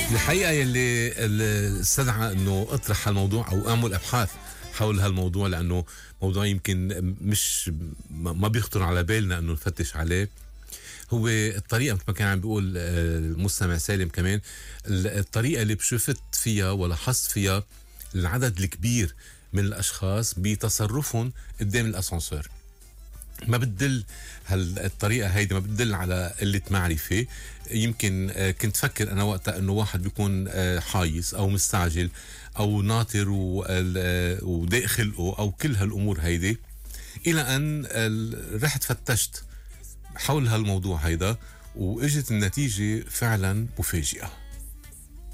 الحقيقة اللي استدعى أنه أطرح هالموضوع أو أعمل أبحاث حول هالموضوع، لأنه موضوع يمكن مش ما بيخطر على بالنا أنه نفتش عليه، هو الطريقة مثل ما كان عم بيقول المستمع سالم كمان، الطريقة اللي شفت فيها ولاحظت فيها العدد الكبير من الأشخاص بتصرفهم قدام الأسانسور. ما بتدل هالطريقة هيدي، ما بتدل على قلة معرفة. يمكن كنت فكر أنا وقتها أنه واحد بيكون حايس أو مستعجل أو ناطر وضيق خلقه أو كل هالأمور هيدي، إلى أن رحت فتشت حول هالموضوع هيدا، واجت النتيجة فعلا مفاجئة.